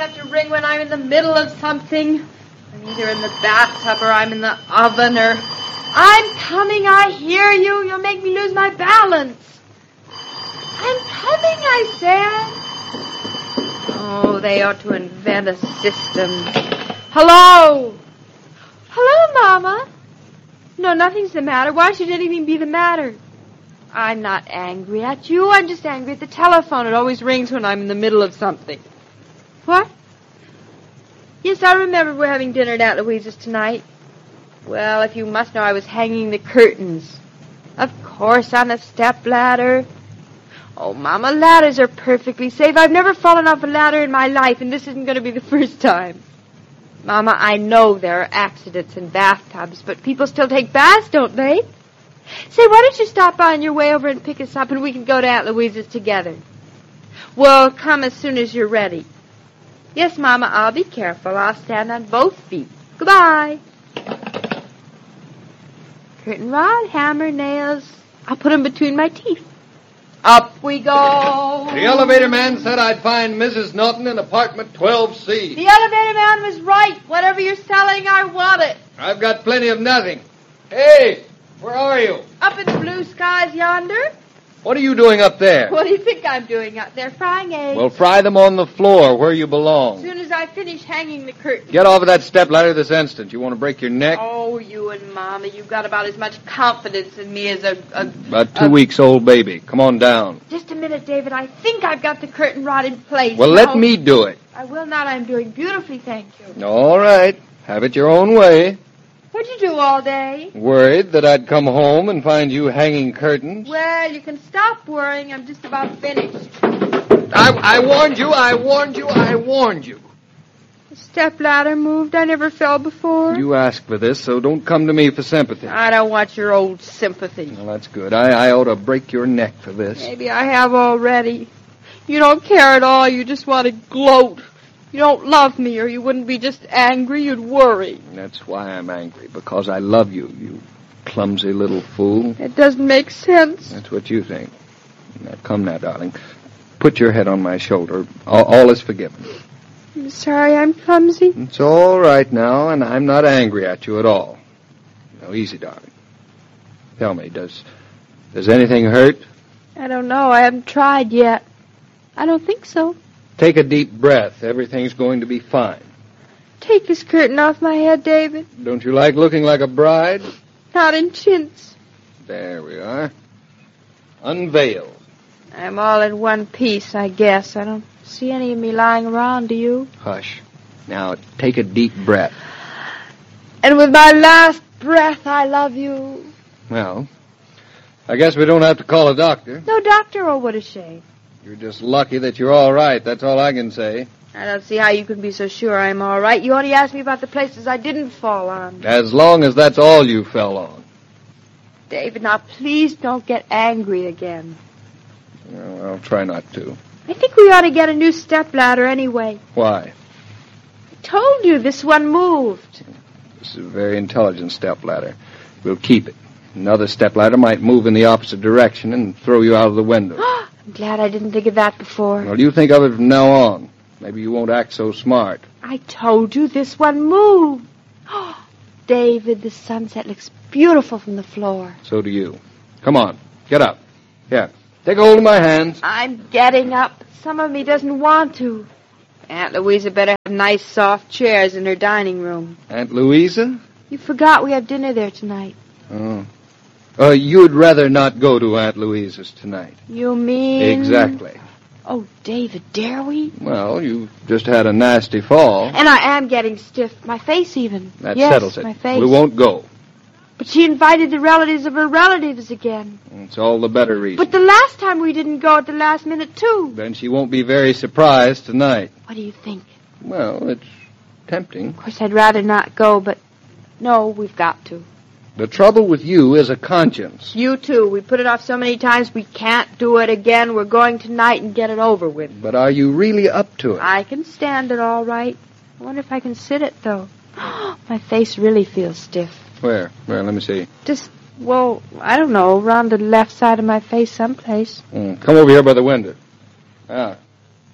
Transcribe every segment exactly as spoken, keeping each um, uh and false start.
have to ring when I'm in the middle of something. I'm either in the bathtub or I'm in the oven or... I'm coming, I hear you. You'll make me lose my balance. I'm coming, I said. Oh, they ought to invent a system. Hello? Hello, Mama. No, nothing's the matter. Why should anything be the matter? I'm not angry at you. I'm just angry at the telephone. It always rings when I'm in the middle of something. What? Yes, I remember we're having dinner at Aunt Louisa's tonight. Well, if you must know, I was hanging the curtains. Of course, on a stepladder. Oh, Mama, ladders are perfectly safe. I've never fallen off a ladder in my life, and this isn't going to be the first time. Mama, I know there are accidents in bathtubs, but people still take baths, don't they? Say, why don't you stop by on your way over and pick us up, and we can go to Aunt Louisa's together? Well, come as soon as you're ready. Yes, Mama, I'll be careful. I'll stand on both feet. Goodbye. Curtain rod, hammer, nails. I'll put them between my teeth. Up we go. The elevator man said I'd find Missus Norton in apartment twelve C. The elevator man was right. Whatever you're selling, I want it. I've got plenty of nothing. Hey, where are you? Up in the blue skies yonder. What are you doing up there? What do you think I'm doing up there? Frying eggs. Well, fry them on the floor where you belong. As soon as I finish hanging the curtain. Get off of that stepladder this instant. You want to break your neck? Oh, you and Mama, you've got about as much confidence in me as a... a About two a, weeks old baby. Come on down. Just a minute, David. I think I've got the curtain rod in place. Well, now. let me do it. I will not. I'm doing beautifully, thank you. All right. Have it your own way. What'd you do all day? Worried that I'd come home and find you hanging curtains? Well, you can stop worrying. I'm just about finished. I, I warned you, I warned you, I warned you. The stepladder moved. I never fell before. You asked for this, so don't come to me for sympathy. I don't want your old sympathy. Well, that's good. I, I ought to break your neck for this. Maybe I have already. You don't care at all. You just want to gloat. You don't love me, or you wouldn't be just angry. You'd worry. That's why I'm angry, because I love you, you clumsy little fool. It doesn't make sense. That's what you think. Now, come now, darling. Put your head on my shoulder. All, all is forgiven. I'm sorry I'm clumsy. It's all right now, and I'm not angry at you at all. Now, easy, darling. Tell me, does does anything hurt? I don't know. I haven't tried yet. I don't think so. Take a deep breath. Everything's going to be fine. Take this curtain off my head, David. Don't you like looking like a bride? Not in chintz. There we are. Unveiled. I'm all in one piece, I guess. I don't see any of me lying around, do you? Hush. Now, take a deep breath. And with my last breath, I love you. Well, I guess we don't have to call a doctor. No doctor? Oh, what a shame. You're just lucky that you're all right. That's all I can say. I don't see how you can be so sure I'm all right. You only asked me about the places I didn't fall on. As long as that's all you fell on. David, now please don't get angry again. Well, I'll try not to. I think we ought to get a new stepladder anyway. Why? I told you this one moved. This is a very intelligent stepladder. We'll keep it. Another stepladder might move in the opposite direction and throw you out of the window. I'm glad I didn't think of that before. Well, you think of it from now on. Maybe you won't act so smart. I told you this one moved. Oh, David, the sunset looks beautiful from the floor. So do you. Come on, get up. Here, take a hold of my hands. I'm getting up. Some of me doesn't want to. Aunt Louisa better have nice soft chairs in her dining room. Aunt Louisa? You forgot we have dinner there tonight. Oh. Uh, you'd rather not go to Aunt Louisa's tonight. You mean? Exactly. Oh, David, dare we? Well, you just had a nasty fall. And I am getting stiff. My face even. That yes, settles it. My face. We won't go. But she invited the relatives of her relatives again. It's all the better reason. But the last time we didn't go at the last minute, too. Then she won't be very surprised tonight. What do you think? Well, it's tempting. Of course, I'd rather not go, but no, we've got to. The trouble with you is a conscience. You, too. We put it off so many times we can't do it again. We're going tonight and get it over with. But are you really up to it? I can stand it all right. I wonder if I can sit it, though. My face really feels stiff. Where? Where? Let me see. Just, well, I don't know, around the left side of my face someplace. Mm. Come over here by the window. Ah.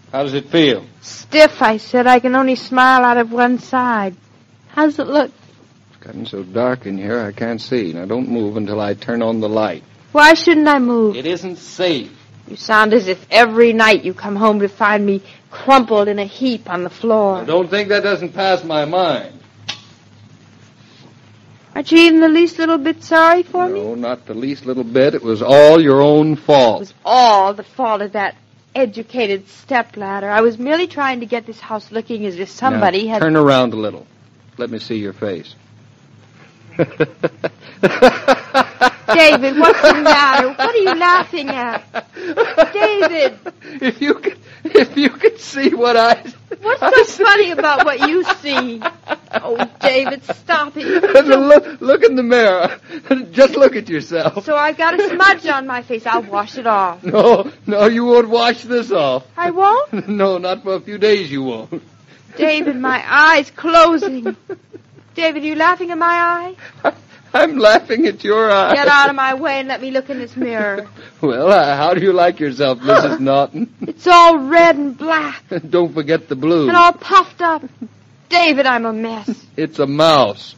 How does it feel? Stiff, I said. I can only smile out of one side. How's it look? It's gotten so dark in here I can't see. Now don't move until I turn on the light. Why shouldn't I move? It isn't safe. You sound as if every night you come home to find me crumpled in a heap on the floor. Now, don't think that doesn't pass my mind. Aren't you even the least little bit sorry for no, me? No, not the least little bit. It was all your own fault. It was all the fault of that educated stepladder. I was merely trying to get this house looking as if somebody now, had... turn around a little. Let me see your face. David, what's the matter? What are you laughing at? David! If you could, if you could see what I... What's so I funny about what you see? Oh, David, stop it. Look, look in the mirror. Just look at yourself. So I've got a smudge on my face. I'll wash it off. No, no, you won't wash this off. I won't? No, not for a few days you won't. David, my eye's closing. David, are you laughing at my eye? I'm laughing at your eye. Get out of my way and let me look in this mirror. Well, uh, how do you like yourself, Missus Norton? It's all red and black. Don't forget the blue. And all puffed up. David, I'm a mess. It's a mouse.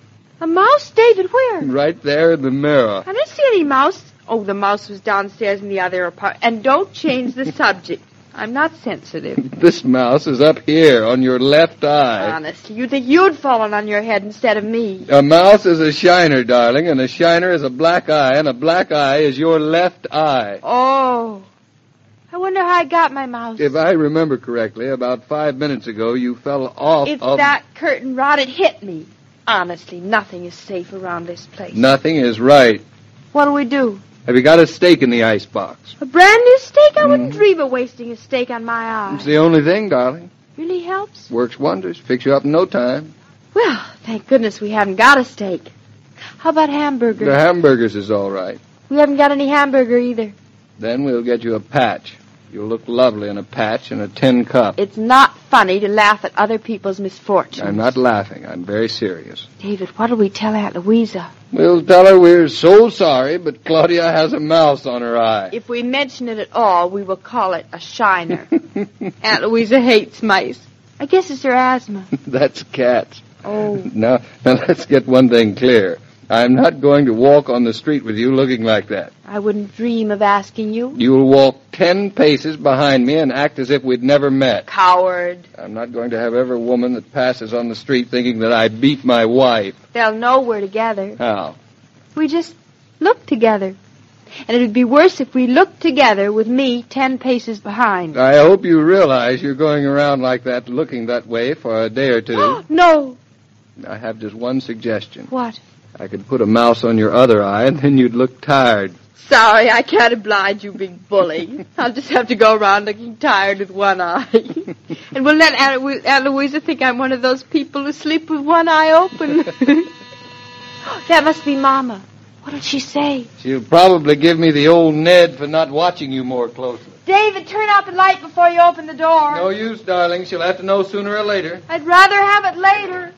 A mouse? David, where? Right there in the mirror. I didn't see any mouse. Oh, the mouse was downstairs in the other apartment. And don't change the subject. I'm not sensitive. This mouse is up here on your left eye. Honestly, you'd think you'd fallen on your head instead of me. A mouse is a shiner, darling, and a shiner is a black eye, and a black eye is your left eye. Oh. I wonder how I got my mouse. If I remember correctly, about five minutes ago, you fell off If of... that curtain rod had hit me. Honestly, nothing is safe around this place. Nothing is right. What'll we do? Have you got a steak in the icebox? A brand new steak? I Mm. wouldn't dream of wasting a steak on my eye. It's the only thing, darling. Really helps? Works wonders. Fix you up in no time. Well, thank goodness we haven't got a steak. How about hamburger? The hamburgers is all right. We haven't got any hamburger either. Then we'll get you a patch. You'll look lovely in a patch and a tin cup. It's not funny to laugh at other people's misfortunes. I'm not laughing. I'm very serious. David, what'll we tell Aunt Louisa? We'll tell her we're so sorry, but Claudia has a mouse on her eye. If we mention it at all, we will call it a shiner. Aunt Louisa hates mice. I guess it's her asthma. That's cats. Oh. Now, now, let's get one thing clear. I'm not going to walk on the street with you looking like that. I wouldn't dream of asking you. You'll walk ten paces behind me and act as if we'd never met. Coward. I'm not going to have every woman that passes on the street thinking that I beat my wife. They'll know we're together. How? We just look together. And it would be worse if we looked together with me ten paces behind. I hope you realize you're going around like that, looking that way for a day or two. No. I have just one suggestion. What? I could put a mouse on your other eye, and then you'd look tired. Sorry, I can't oblige you, big bully. I'll just have to go around looking tired with one eye. And we'll let Aunt, Lu- Aunt Louisa think I'm one of those people who sleep with one eye open. That must be Mama. What did she say? She'll probably give me the old Ned for not watching you more closely. David, turn out the light before you open the door. No use, darling. She'll have to know sooner or later. I'd rather have it later.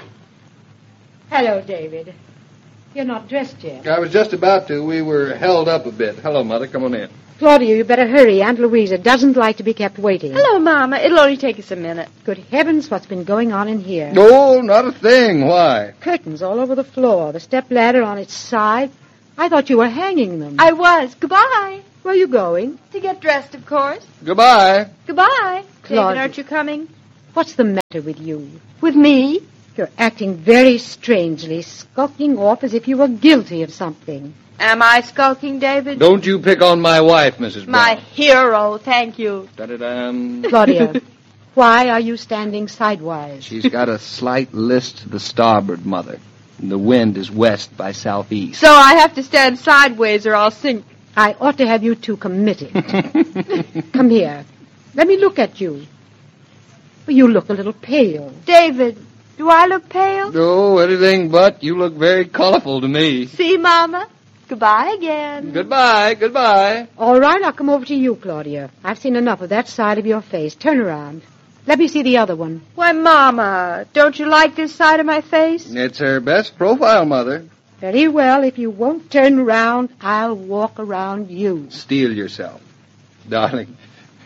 Hello, David. You're not dressed yet. I was just about to. We were held up a bit. Hello, Mother. Come on in. Claudia, you better hurry. Aunt Louisa doesn't like to be kept waiting. Hello, Mama. It'll only take us a minute. Good heavens, what's been going on in here? No, not a thing. Why? Curtains all over the floor, the stepladder on its side. I thought you were hanging them. I was. Goodbye. Where are you going? To get dressed, of course. Goodbye. Goodbye. Claudia. David, aren't you coming? What's the matter with you? With me? You're acting very strangely, skulking off as if you were guilty of something. Am I skulking, David? Don't you pick on my wife, Missus My Brown. hero, thank you. Da-da-dam. Claudia, why are you standing sidewise? She's got a slight list to the starboard, Mother. And the wind is west by southeast. So I have to stand sideways or I'll sink. I ought to have you two committed. Come here. Let me look at you. You look a little pale. David, do I look pale? No, anything but. You look very colorful to me. See, Mama? Goodbye again. Goodbye, goodbye. All right, I'll come over to you, Claudia. I've seen enough of that side of your face. Turn around. Let me see the other one. Why, Mama, don't you like this side of my face? It's her best profile, Mother. Very well. If you won't turn around, I'll walk around you. Steel yourself. Darling,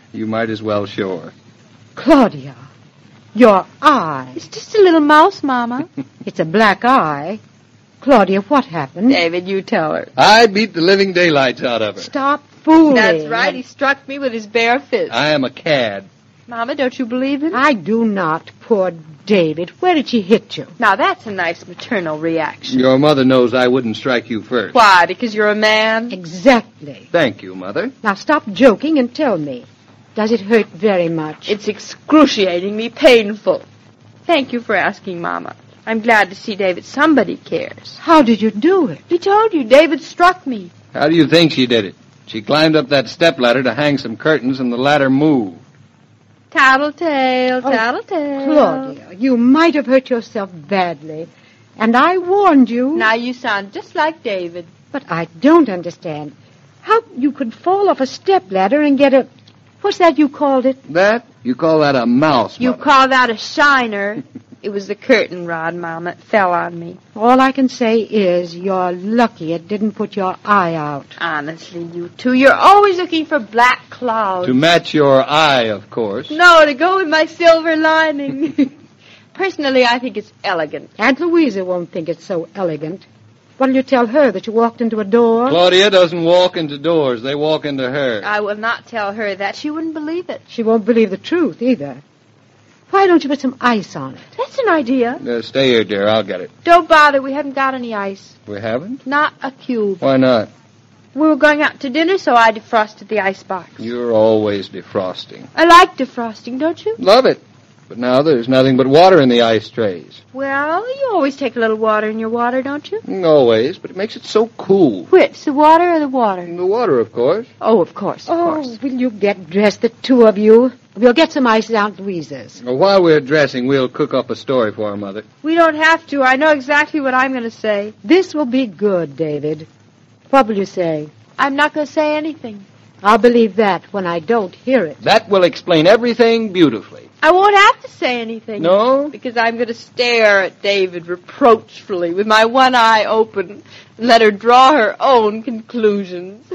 You might as well show her. Claudia, your eye. It's just a little mouse, Mama. It's a black eye. Claudia, what happened? David, you tell her. I beat the living daylights out of her. Stop fooling. That's right. He struck me with his bare fist. I am a cad. Mama, don't you believe him? I do not. Poor David. Where did she hit you? Now, that's a nice maternal reaction. Your mother knows I wouldn't strike you first. Why? Because you're a man? Exactly. Thank you, Mother. Now stop joking and tell me. Does it hurt very much? It's excruciatingly painful. Thank you for asking, Mama. I'm glad to see David. Somebody cares. How did you do it? He told you. David struck me. How do you think she did it? She climbed up that stepladder to hang some curtains, and the ladder moved. Tattletale, Oh, tattletale. Claudia, you might have hurt yourself badly. And I warned you. Now you sound just like David. But I don't understand. How you could fall off a stepladder and get a... What's that you called it? That? You call that a mouse, You Mother. call that a shiner. It was the curtain rod, Mama. It fell on me. All I can say is you're lucky it didn't put your eye out. Honestly, you two, you're always looking for black clouds. To match your eye, of course. No, to go with my silver lining. Personally, I think it's elegant. Aunt Louisa won't think it's so elegant. What'll you tell her, that you walked into a door? Claudia doesn't walk into doors. They walk into her. I will not tell her that. She wouldn't believe it. She won't believe the truth, either. Why don't you put some ice on it? That's an idea. Uh, stay here, dear. I'll get it. Don't bother. We haven't got any ice. We haven't? Not a cube. Why not? We were going out to dinner, so I defrosted the icebox. You're always defrosting. I like defrosting, don't you? Love it. But now there's nothing but water in the ice trays. Well, you always take a little water in your water, don't you? Always, but it makes it so cool. Which, the water or the water? The water, of course. Oh, of course, of Oh, course. will you get dressed, the two of you? We'll get some ice at Aunt Louisa's. Well, while we're dressing, we'll cook up a story for her, Mother. We don't have to. I know exactly what I'm going to say. This will be good, David. What will you say? I'm not going to say anything. I'll believe that when I don't hear it. That will explain everything beautifully. I won't have to say anything. No? Because I'm going to stare at David reproachfully with my one eye open and let her draw her own conclusions.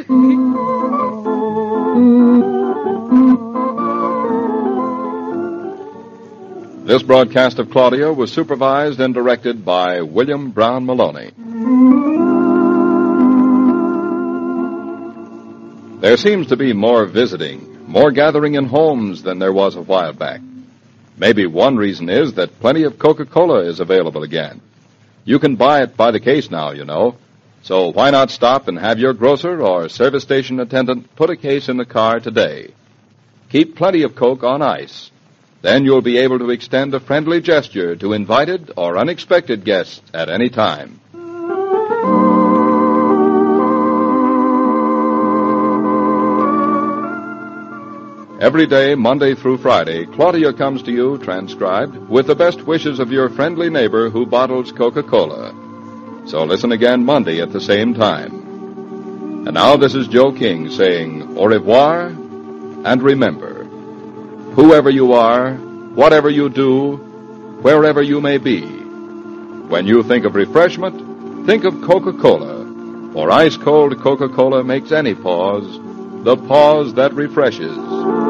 This broadcast of Claudia was supervised and directed by William Brown Maloney. There seems to be more visiting, more gathering in homes than there was a while back. Maybe one reason is that plenty of Coca-Cola is available again. You can buy it by the case now, you know. So why not stop and have your grocer or service station attendant put a case in the car today? Keep plenty of Coke on ice. Then you'll be able to extend a friendly gesture to invited or unexpected guests at any time. Every day, Monday through Friday, Claudia comes to you, transcribed, with the best wishes of your friendly neighbor who bottles Coca-Cola. So listen again Monday at the same time. And now this is Joe King saying au revoir, and remember, whoever you are, whatever you do, wherever you may be, when you think of refreshment, think of Coca-Cola, for ice-cold Coca-Cola makes any pause the pause that refreshes.